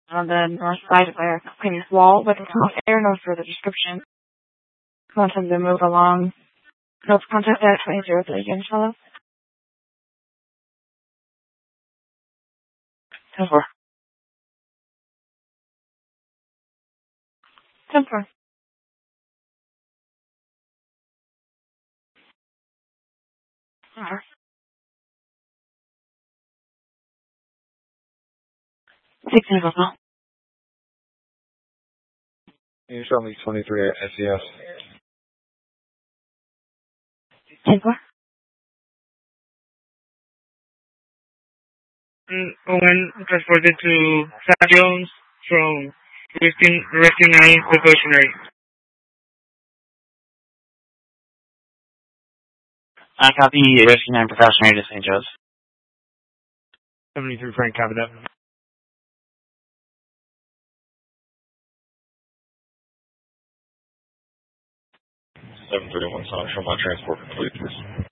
on the north side of our company's wall with air notes for the description. Want them to move along. Notes contact at 2003 inshallah. 10-4. 10-4. Alright. 16 as well. You shot me 23 at SES. 10-4. Owen transported to St. John's from resting 9 precautionary. I copy rescue 9 precautionary to St. Joe's. 73 Frank, copy that. 731 Sonic, show my transport complete, please.